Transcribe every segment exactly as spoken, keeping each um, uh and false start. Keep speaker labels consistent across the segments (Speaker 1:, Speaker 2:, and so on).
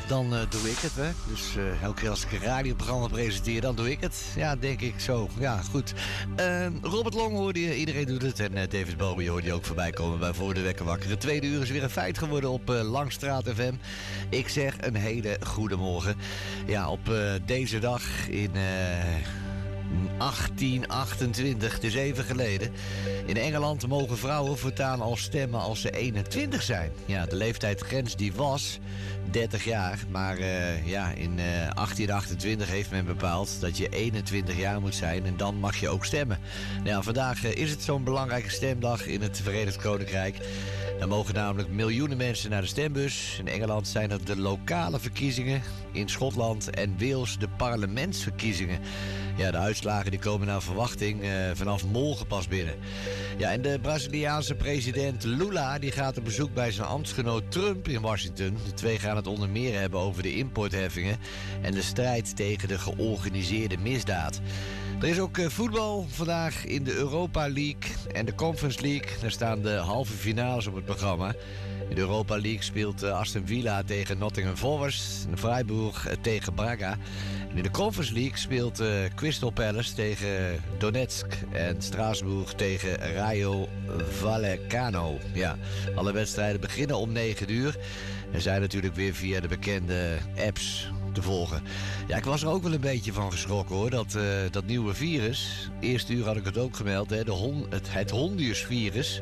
Speaker 1: dan uh, doe ik het. Hè? Dus uh, elke keer als ik een radioprogramma presenteer, dan doe ik het. Ja, denk ik zo. Ja, goed. Uh, Robert Long hoorde je, iedereen doet het. En uh, David Bowie hoorde je ook voorbij komen bij Voor de Wekker Wakker. Het tweede uur is weer een feit geworden op uh, Langstraat F M. Ik zeg een hele goede morgen. Ja, op uh, deze dag in... Uh, achttien achtentwintig, het is even geleden. In Engeland mogen vrouwen voortaan al stemmen als ze eenentwintig zijn. Ja, de leeftijdsgrens die was dertig jaar. Maar uh, ja, in uh, achttien achtentwintig heeft men bepaald dat je eenentwintig jaar moet zijn. En dan mag je ook stemmen. Nou ja, vandaag uh, is het zo'n belangrijke stemdag in het Verenigd Koninkrijk. Dan mogen namelijk miljoenen mensen naar de stembus. In Engeland zijn het de lokale verkiezingen. In Schotland en Wales de parlementsverkiezingen. Ja, de uitslagen die komen naar verwachting uh, vanaf morgen pas binnen. Ja, en de Braziliaanse president Lula die gaat op bezoek bij zijn ambtsgenoot Trump in Washington. De twee gaan het onder meer hebben over de importheffingen en de strijd tegen de georganiseerde misdaad. Er is ook uh, voetbal vandaag in de Europa League en de Conference League. Daar staan de halve finales op het programma. In de Europa League speelt uh, Aston Villa tegen Nottingham Forest en Freiburg uh, tegen Braga. En in de Conference League speelt uh, Crystal Palace tegen Donetsk en Strasbourg tegen Rayo Vallecano. Ja, alle wedstrijden beginnen om negen uur en zijn natuurlijk weer via de bekende apps te volgen. Ja, ik was er ook wel een beetje van geschrokken hoor, dat, uh, dat nieuwe virus. Eerste uur had ik het ook gemeld, hè, de hon, het, het Hondius-virus.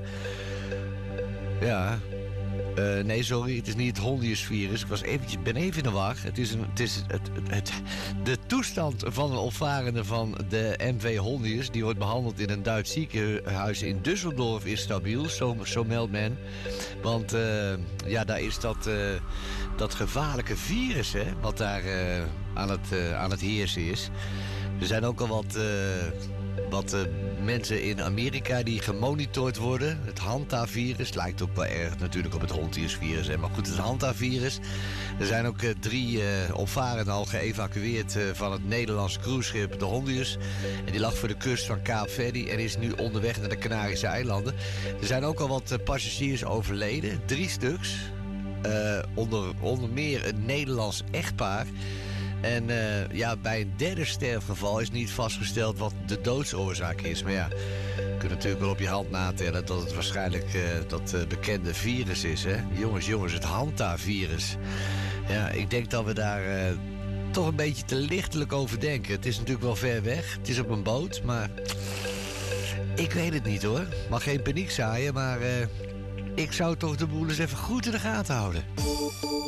Speaker 1: Ja... Uh, nee, sorry, het is niet het Hondius-virus. Ik was eventjes, ben even in de war. Het is, een, het is het, het, het, de toestand van een opvarende van de M V Hondius... die wordt behandeld in een Duits ziekenhuis in Düsseldorf is stabiel, zo, zo meldt men. Want uh, ja, daar is dat, uh, dat gevaarlijke virus, hè, wat daar uh, aan, het, uh, aan het heersen is. Er zijn ook al wat... Uh, Wat uh, mensen in Amerika die gemonitord worden. Het Hanta-virus lijkt ook wel erg natuurlijk op het Hondius-virus. Maar goed, het Hanta-virus. Er zijn ook uh, drie uh, opvarenden al geëvacueerd uh, van het Nederlandse cruiseschip de Hondius. En die lag voor de kust van Kaapverdi en is nu onderweg naar de Canarische eilanden. Er zijn ook al wat uh, passagiers overleden. Drie stuks. Uh, onder, onder meer een Nederlands echtpaar. En uh, ja, bij een derde sterfgeval is niet vastgesteld wat de doodsoorzaak is. Maar ja, je kunt natuurlijk wel op je hand natellen dat het waarschijnlijk uh, dat uh, bekende virus is. Hè? Jongens, jongens, het Hanta-virus. Ja, ik denk dat we daar uh, toch een beetje te lichtelijk over denken. Het is natuurlijk wel ver weg. Het is op een boot, maar ik weet het niet hoor. Mag geen paniek zaaien, maar uh, ik zou toch de boel eens even goed in de gaten houden.